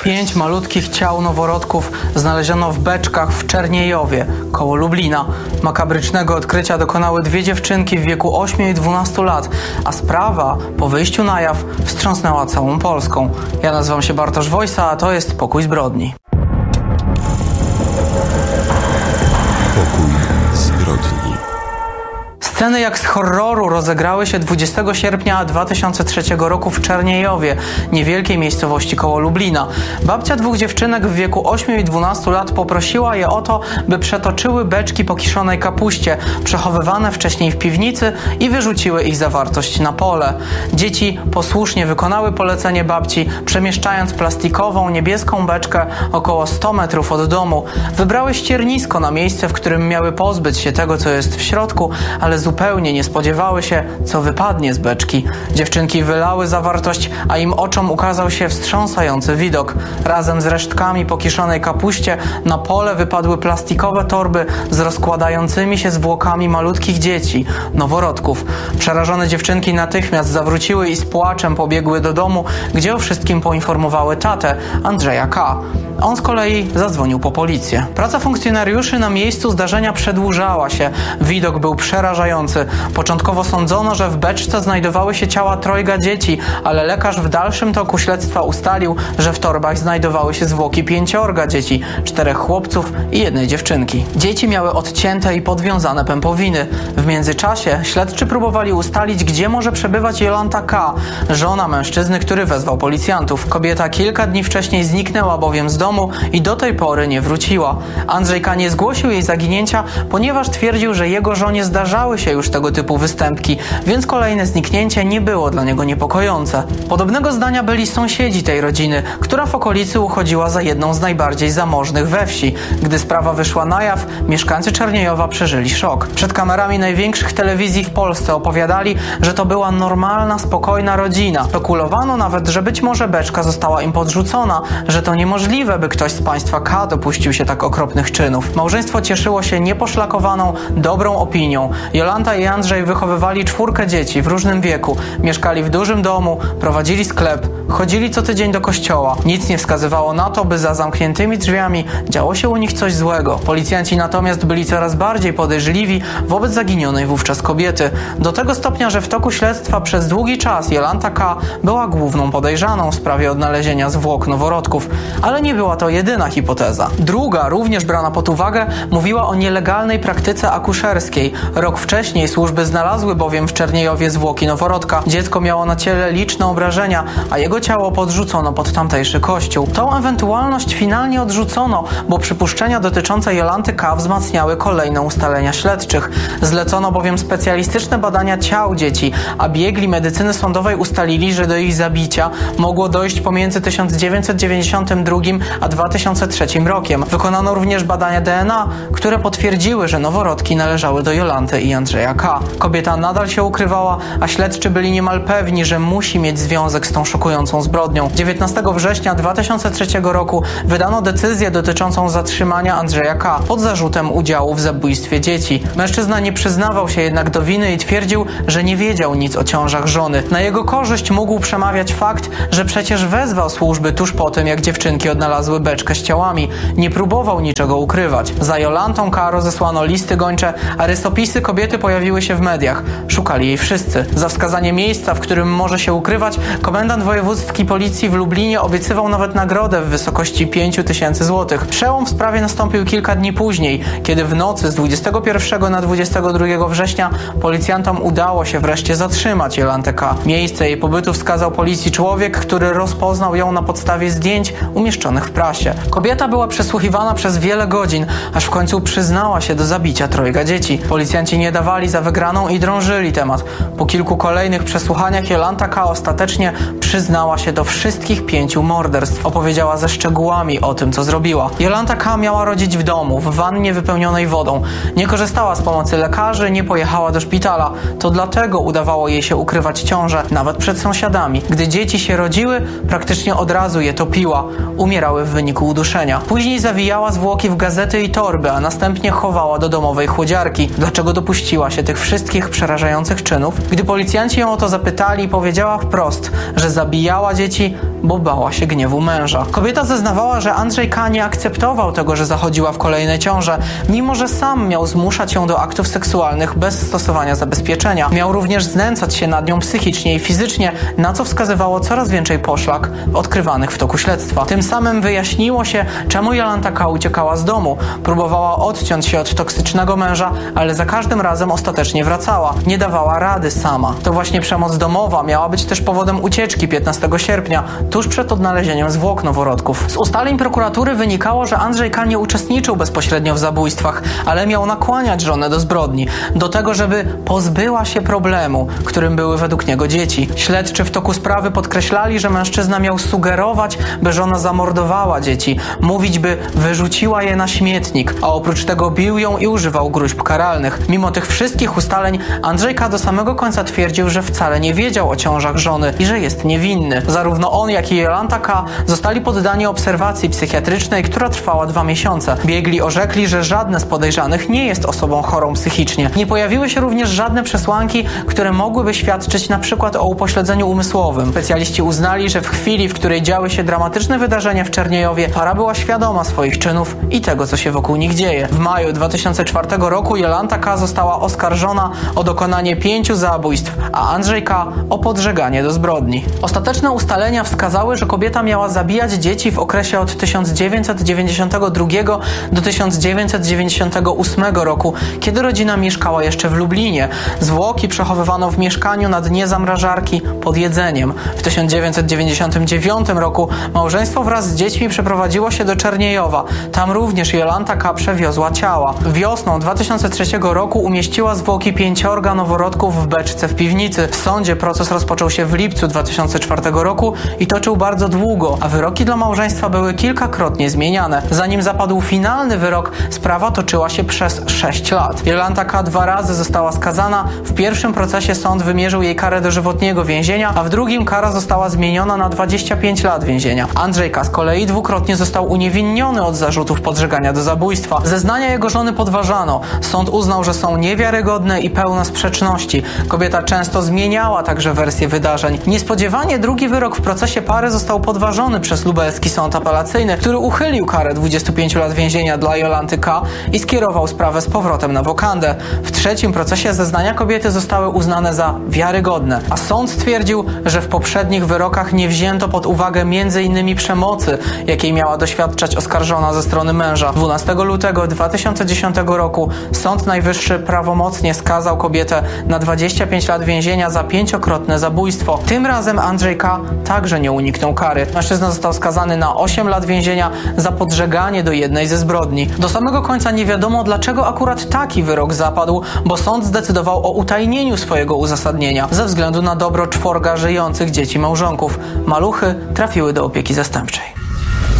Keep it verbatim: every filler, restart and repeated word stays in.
Pięć malutkich ciał noworodków znaleziono w beczkach w Czerniejowie, koło Lublina. Makabrycznego odkrycia dokonały dwie dziewczynki w wieku ośmiu i dwunastu lat, a sprawa po wyjściu na jaw wstrząsnęła całą Polską. Ja nazywam się Bartosz Wojsa, a to jest Pokój Zbrodni. Pokój Zbrodni. Sceny jak z horroru rozegrały się dwudziestego sierpnia dwa tysiące trzeciego roku w Czerniejowie, niewielkiej miejscowości koło Lublina. Babcia dwóch dziewczynek w wieku ośmiu i dwunastu lat poprosiła je o to, by przetoczyły beczki po kiszonej kapuście, przechowywane wcześniej w piwnicy, i wyrzuciły ich zawartość na pole. Dzieci posłusznie wykonały polecenie babci, przemieszczając plastikową, niebieską beczkę około sto metrów od domu. Wybrały ściernisko na miejsce, w którym miały pozbyć się tego, co jest w środku, ale zupełnie nie spodziewały się, co wypadnie z beczki. Dziewczynki wylały zawartość, a im oczom ukazał się wstrząsający widok. Razem z resztkami po kiszonej kapuście na pole wypadły plastikowe torby z rozkładającymi się zwłokami malutkich dzieci, noworodków. Przerażone dziewczynki natychmiast zawróciły i z płaczem pobiegły do domu, gdzie o wszystkim poinformowały tatę, Andrzeja K. On z kolei zadzwonił po policję. Praca funkcjonariuszy na miejscu zdarzenia przedłużała się. Widok był przerażający. Początkowo sądzono, że w beczce znajdowały się ciała trojga dzieci, ale lekarz w dalszym toku śledztwa ustalił, że w torbach znajdowały się zwłoki pięciorga dzieci, czterech chłopców i jednej dziewczynki. Dzieci miały odcięte i podwiązane pępowiny. W międzyczasie śledczy próbowali ustalić, gdzie może przebywać Jolanta K., żona mężczyzny, który wezwał policjantów. Kobieta kilka dni wcześniej zniknęła bowiem z domu i do tej pory nie wróciła. Andrzej K. nie zgłosił jej zaginięcia, ponieważ twierdził, że jego żonie zdarzały się już tego typu występki, więc kolejne zniknięcie nie było dla niego niepokojące. Podobnego zdania byli sąsiedzi tej rodziny, która w okolicy uchodziła za jedną z najbardziej zamożnych we wsi. Gdy sprawa wyszła na jaw, mieszkańcy Czerniejowa przeżyli szok. Przed kamerami największych telewizji w Polsce opowiadali, że to była normalna, spokojna rodzina. Spekulowano nawet, że być może beczka została im podrzucona, że to niemożliwe, by ktoś z państwa K. dopuścił się tak okropnych czynów. Małżeństwo cieszyło się nieposzlakowaną, dobrą opinią. Jolanta i Andrzej wychowywali czwórkę dzieci w różnym wieku. Mieszkali w dużym domu, prowadzili sklep, chodzili co tydzień do kościoła. Nic nie wskazywało na to, by za zamkniętymi drzwiami działo się u nich coś złego. Policjanci natomiast byli coraz bardziej podejrzliwi wobec zaginionej wówczas kobiety. Do tego stopnia, że w toku śledztwa przez długi czas Jolanta K. była główną podejrzaną w sprawie odnalezienia zwłok noworodków. Ale nie była to jedyna hipoteza. Druga, również brana pod uwagę, mówiła o nielegalnej praktyce akuszerskiej. Rok wcześniej służby znalazły bowiem w Czerniejowie zwłoki noworodka. Dziecko miało na ciele liczne obrażenia, a jego ciało podrzucono pod tamtejszy kościół. Tą ewentualność finalnie odrzucono, bo przypuszczenia dotyczące Jolanty K. wzmacniały kolejne ustalenia śledczych. Zlecono bowiem specjalistyczne badania ciał dzieci, a biegli medycyny sądowej ustalili, że do ich zabicia mogło dojść pomiędzy tysiąc dziewięćset dziewięćdziesiątym drugim a dwa tysiące trzecim rokiem. Wykonano również badania D N A, które potwierdziły, że noworodki należały do Jolanty i Andrzeja K. Kobieta nadal się ukrywała, a śledczy byli niemal pewni, że musi mieć związek z tą szokującą zbrodnią. dziewiętnastego września dwa tysiące trzeciego roku wydano decyzję dotyczącą zatrzymania Andrzeja K. pod zarzutem udziału w zabójstwie dzieci. Mężczyzna nie przyznawał się jednak do winy i twierdził, że nie wiedział nic o ciążach żony. Na jego korzyść mógł przemawiać fakt, że przecież wezwał służby tuż po tym, jak dziewczynki odnalazły beczkę z ciałami. Nie próbował niczego ukrywać. Za Jolantą K. rozesłano listy gończe, a rysopisy kobiety pojawiły się w mediach. Szukali jej wszyscy. Za wskazanie miejsca, w którym może się ukrywać, komendant wojewódzki policji w Lublinie obiecywał nawet nagrodę w wysokości pięć tysięcy złotych. Przełom w sprawie nastąpił kilka dni później, kiedy w nocy z dwudziestego pierwszego na dwudziestego drugiego września policjantom udało się wreszcie zatrzymać Jolantę K. Miejsce jej pobytu wskazał policji człowiek, który rozpoznał ją na podstawie zdjęć umieszczonych w prasie. Kobieta była przesłuchiwana przez wiele godzin, aż w końcu przyznała się do zabicia trojga dzieci. Policjanci nie dawali za wygraną i drążyli temat. Po kilku kolejnych przesłuchaniach Jolanta K. ostatecznie przyznała się do wszystkich pięciu morderstw. Opowiedziała ze szczegółami o tym, co zrobiła. Jolanta K. miała rodzić w domu, w wannie wypełnionej wodą. Nie korzystała z pomocy lekarzy, nie pojechała do szpitala. To dlatego udawało jej się ukrywać ciążę, nawet przed sąsiadami. Gdy dzieci się rodziły, praktycznie od razu je topiła. Umierały w wyniku uduszenia. Później zawijała zwłoki w gazety i torby, a następnie chowała do domowej chłodziarki. Dlaczego dopuściła się tych wszystkich przerażających czynów? Gdy policjanci ją o to zapytali, powiedziała wprost, że zabijała dzieci, bo bała się gniewu męża. Kobieta zeznawała, że Andrzej K. nie akceptował tego, że zachodziła w kolejne ciąże, mimo że sam miał zmuszać ją do aktów seksualnych bez stosowania zabezpieczenia. Miał również znęcać się nad nią psychicznie i fizycznie, na co wskazywało coraz więcej poszlak odkrywanych w toku śledztwa. Tym samym wyjaśniło się, czemu Jolanta K. uciekała z domu. Próbowała odciąć się od toksycznego męża, ale za każdym razem ostatecznie wracała. Nie dawała rady sama. To właśnie przemoc domowa miała być też powodem ucieczki piętnastego sierpnia, tuż przed odnalezieniem zwłok noworodków. Z ustaleń prokuratury wynikało, że Andrzej K. nie uczestniczył bezpośrednio w zabójstwach, ale miał nakłaniać żonę do zbrodni, do tego, żeby pozbyła się problemu, którym były według niego dzieci. Śledczy w toku sprawy podkreślali, że mężczyzna miał sugerować, by żona zamordowała dzieci, mówić, by wyrzuciła je na śmietnik, a oprócz tego bił ją i używał gróźb karalnych. Mimo tych wszystkich ustaleń Andrzej K. do samego końca twierdził, że wcale nie wiedział o ciążach żony i że jest niewinny. Zarówno on, jak i Jolanta K. zostali poddani obserwacji psychiatrycznej, która trwała dwa miesiące. Biegli orzekli, że żadne z podejrzanych nie jest osobą chorą psychicznie. Nie pojawiły się również żadne przesłanki, które mogłyby świadczyć na przykład o upośledzeniu umysłowym. Specjaliści uznali, że w chwili, w której działy się dramatyczne wydarzenia w Czerniejowie, para była świadoma swoich czynów i tego, co się wokół nich dzieje. W maju dwa tysiące czwartego roku Jolanta K. została oskarżona o dokonanie pięciu zabójstw, a Andrzej K. o podżeganie do zbrodni. Ostateczne ustalenia wskazały, że kobieta miała zabijać dzieci w okresie od tysiąc dziewięćset dziewięćdziesiątego drugiego do tysiąc dziewięćset dziewięćdziesiątego ósmego roku, kiedy rodzina mieszkała jeszcze w Lublinie. Zwłoki przechowywano w mieszkaniu na dnie zamrażarki pod jedzeniem. W tysiąc dziewięćset dziewięćdziesiątym dziewiątym roku małżeństwo wraz z dziećmi przeprowadziło się do Czerniejowa. Tam również Jolanta K. przewiozła ciała. Wiosną dwa tysiące trzeciego roku umieściła zwłoki pięciorga noworodków w beczce w piwnicy. W sądzie proces rozpoczął się w lipcu dwa tysiące czwartego roku i toczył bardzo długo, a wyroki dla małżeństwa były kilkakrotnie zmieniane. Zanim zapadł finalny wyrok, sprawa toczyła się przez sześć lat. Jolanta K. dwa razy została skazana. W pierwszym procesie sąd wymierzył jej karę dożywotniego więzienia, a w drugim kara została zmieniona na dwadzieścia pięć lat więzienia. Andrzej K. z kolei dwukrotnie został uniewinniony od zarzutów podżegania do zabójstwa. Zeznania jego żony podważano. Sąd uznał, że są niewiarygodne i pełne sprzeczności. Kobieta często zmieniała także wersję wydarzeń. Niespodziewanie drugi wyrok w procesie pary został podważony przez lubelski sąd apelacyjny, który uchylił karę dwudziestu pięciu lat więzienia dla Jolanty K. i skierował sprawę z powrotem na wokandę. W trzecim procesie zeznania kobiety zostały uznane za wiarygodne, a sąd stwierdził, że w poprzednich wyrokach nie wzięto pod uwagę między innymi przemocy, jakiej miała doświadczać oskarżona ze strony męża. dwunastego lutego dwa tysiące dziesiątego roku Sąd Najwyższy prawomocnie skazał kobietę na dwadzieścia pięć lat więzienia za pięciokrotne zabójstwo. Tym razem Andrzej K. także nie uniknął kary. Mężczyzna został skazany na osiem lat więzienia za podżeganie do jednej ze zbrodni. Do samego końca nie wiadomo, dlaczego akurat taki wyrok zapadł, bo sąd zdecydował o utajnieniu swojego uzasadnienia ze względu na dobro czworga żyjących dzieci małżonków. Maluchy trafiły do opieki zastępczej.